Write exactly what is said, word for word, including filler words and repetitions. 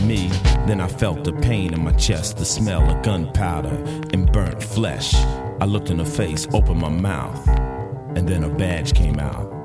me. Then I felt the pain in my chest, the smell of gunpowder and burnt flesh. I looked in her face, opened my mouth, and then her badge came out.